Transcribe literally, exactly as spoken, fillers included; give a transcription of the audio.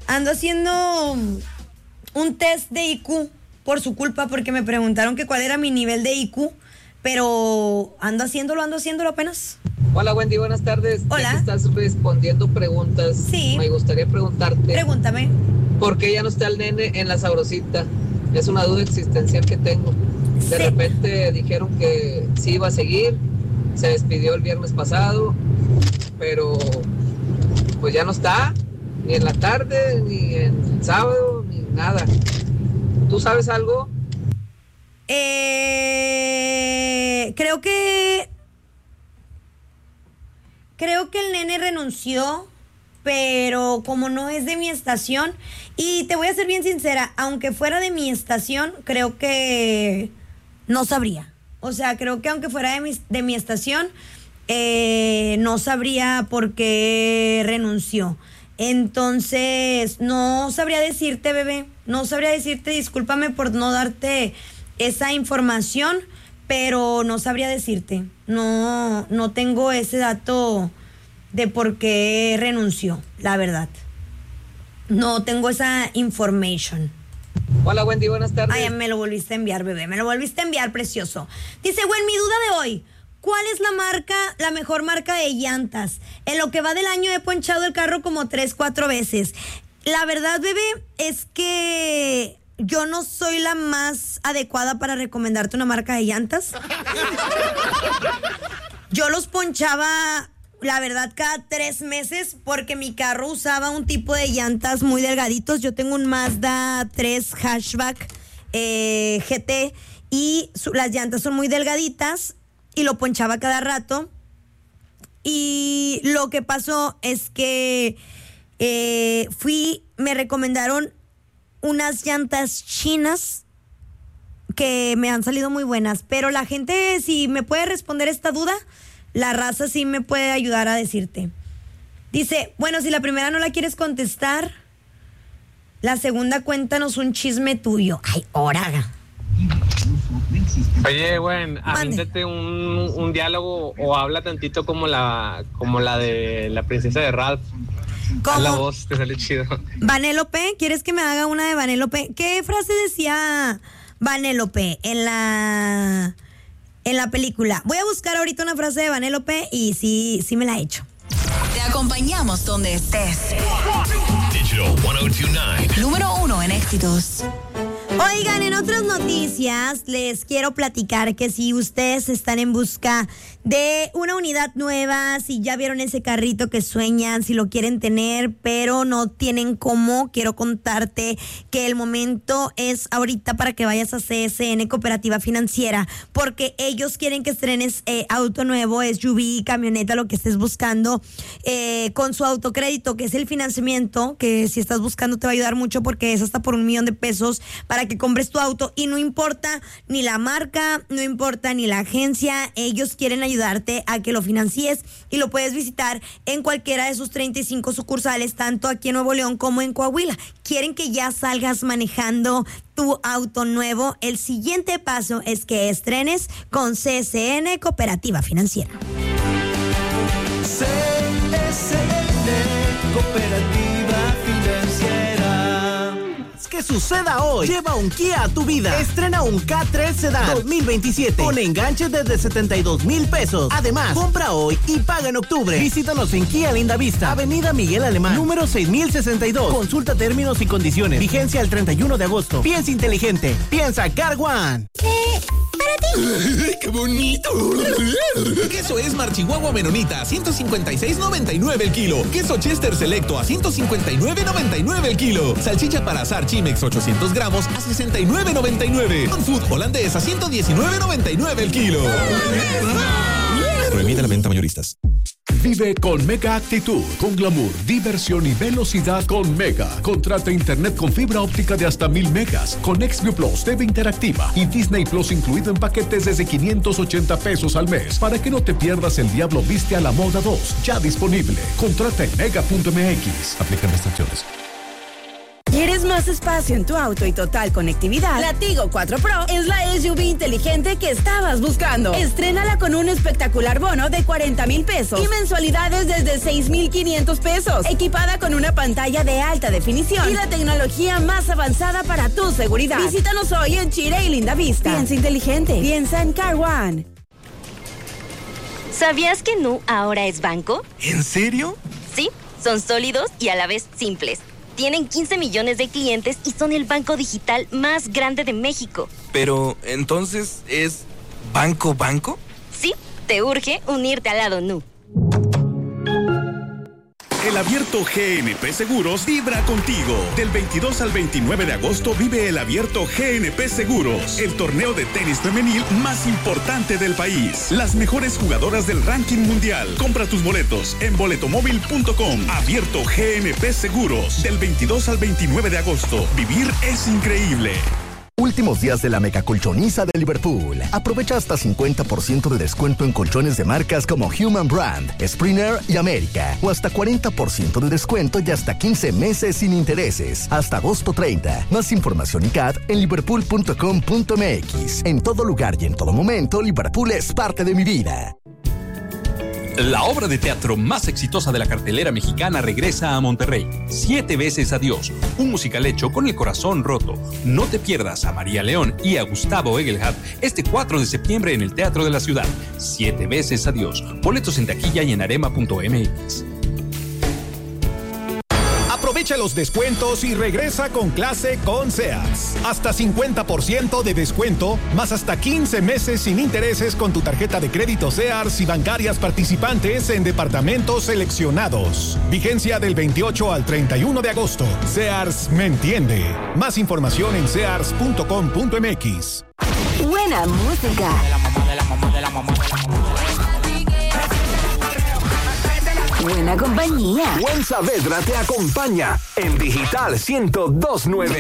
ando haciendo un test de I Q por su culpa, porque me preguntaron que cuál era mi nivel de I Q, pero ando haciéndolo, ando haciéndolo apenas. Hola Wendy, buenas tardes. Hola. Ya que estás respondiendo preguntas, sí. Me gustaría preguntarte. Pregúntame. ¿Por qué ya no está el nene en la Sabrosita? Es una duda existencial que tengo. De sí. repente dijeron que sí iba a seguir, se despidió el viernes pasado, pero pues ya no está, ni en la tarde, ni en sábado, ni nada. ¿Tú sabes algo? Eh, creo que creo que el nene renunció, pero como no es de mi estación, y te voy a ser bien sincera, aunque fuera de mi estación, creo que no sabría. O sea, creo que aunque fuera de mi, de mi estación, eh, no sabría por qué renunció. Entonces, no sabría decirte, bebé, no sabría decirte, discúlpame por no darte esa información, pero no sabría decirte. No, no tengo ese dato de por qué renunció, la verdad. No tengo esa information. Hola Wendy, buenas tardes. Ay, me lo volviste a enviar, bebé, me lo volviste a enviar, precioso. Dice, bueno, mi duda de hoy, ¿cuál es la marca, la mejor marca de llantas? En lo que va del año he ponchado el carro como tres, cuatro veces. La verdad, bebé, es que yo no soy la más adecuada para recomendarte una marca de llantas. Yo los ponchaba, la verdad, cada tres meses porque mi carro usaba un tipo de llantas muy delgaditos. Yo tengo un Mazda tres hatchback eh, G T y su, las llantas son muy delgaditas y lo ponchaba cada rato. Y lo que pasó es que eh, fui, me recomendaron unas llantas chinas que me han salido muy buenas, pero la gente, si me puede responder esta duda, la raza sí me puede ayudar a decirte. Dice, bueno, si la primera no la quieres contestar, la segunda cuéntanos un chisme tuyo. Ay, oraga. Oye, güey, avíntate un, un diálogo o habla tantito como la como la de la princesa de Ralph. ¿Cómo? La voz te sale chido. Vanélope, ¿quieres que me haga una de Vanélope? ¿Qué frase decía Vanélope en la en la película? Voy a buscar ahorita una frase de Vanélope y sí, sí me la he hecho. Te acompañamos donde estés. Digital ciento veintinueve. Número uno en éxitos. Oigan, en otras noticias les quiero platicar que si ustedes están en busca de una unidad nueva, si ya vieron ese carrito que sueñan, si lo quieren tener, pero no tienen cómo, quiero contarte que el momento es ahorita para que vayas a C S N Cooperativa Financiera, porque ellos quieren que estrenes eh, auto nuevo, S U V, camioneta, lo que estés buscando, eh, con su autocrédito, que es el financiamiento, que si estás buscando te va a ayudar mucho porque es hasta por un millón de pesos para que compres tu auto, y no importa ni la marca, no importa ni la agencia, ellos quieren ayudarte a que lo financies y lo puedes visitar en cualquiera de sus treinta y cinco sucursales, tanto aquí en Nuevo León como en Coahuila. Quieren que ya salgas manejando tu auto nuevo. El siguiente paso es que estrenes con C S N Cooperativa Financiera. C S N Cooperativa Financiera. Que suceda hoy. Lleva un Kia a tu vida. Estrena un K tres Sedan dos mil veintisiete con enganche desde setenta y dos mil pesos. Además, compra hoy y paga en octubre. Visítanos en Kia Linda Vista, Avenida Miguel Alemán, número seis mil sesenta y dos. Consulta términos y condiciones. Vigencia el treinta y uno de agosto. Piensa inteligente. Piensa Car One. Eh, para ti. ¡Qué bonito! Queso Esmar Chihuahua Menonita a ciento cincuenta y seis noventa y nueve el kilo. Queso Chester Selecto a ciento cincuenta y nueve noventa y nueve el kilo. Salchicha para asar Chimex ochocientos gramos a sesenta y nueve noventa y nueve. Food holandés a ciento diecinueve noventa y nueve el kilo. Prohibida la venta mayoristas. Vive con Mega Actitud, con glamour, diversión y velocidad con Mega. Contrata internet con fibra óptica de hasta mil megas, con Xview Plus, T V interactiva y Disney Plus incluido en paquetes desde quinientos ochenta pesos al mes, para que no te pierdas El Diablo Viste a la Moda dos, ya disponible. Contrata en mega punto m x. Aplican restricciones. ¿Quieres más espacio en tu auto y total conectividad? La Tigo cuatro Pro es la S U V inteligente que estabas buscando. Estrénala con un espectacular bono de cuarenta mil pesos y mensualidades desde seis mil quinientos pesos. Equipada con una pantalla de alta definición y la tecnología más avanzada para tu seguridad. Visítanos hoy en Chile y Linda Vista. Piensa inteligente. Piensa en Car One. ¿Sabías que Nu ahora es banco? ¿En serio? Sí, son sólidos y a la vez simples. Tienen quince millones de clientes y son el banco digital más grande de México. Pero, ¿entonces es banco banco? Sí, te urge unirte al lado Nu. El Abierto G N P Seguros vibra contigo. Del veintidós al veintinueve de agosto vive el Abierto G N P Seguros, el torneo de tenis femenil más importante del país. Las mejores jugadoras del ranking mundial. Compra tus boletos en boletomóvil punto com. Abierto G N P Seguros. Del veintidós al veintinueve de agosto. Vivir es increíble. Últimos días de la mega colchoniza de Liverpool. Aprovecha hasta cincuenta por ciento de descuento en colchones de marcas como Human Brand, Springer y América. O hasta cuarenta por ciento de descuento y hasta quince meses sin intereses. Hasta agosto treinta. Más información y C A D en liverpool punto com punto m x. En todo lugar y en todo momento, Liverpool es parte de mi vida. La obra de teatro más exitosa de la cartelera mexicana regresa a Monterrey. Siete veces adiós. Un musical hecho con el corazón roto. No te pierdas a María León y a Gustavo Egelhardt este cuatro de septiembre en el Teatro de la Ciudad. Siete veces adiós. Boletos en taquilla y en arema punto m x. Aprovecha los descuentos y regresa con clase con Sears. Hasta cincuenta por ciento de descuento, más hasta quince meses sin intereses con tu tarjeta de crédito Sears y bancarias participantes en departamentos seleccionados. Vigencia del veintiocho al treinta y uno de agosto. Sears me entiende. Más información en sears punto com punto m x. Buena música. Buena compañía. Buen Saavedra te acompaña en Digital ciento dos punto nueve.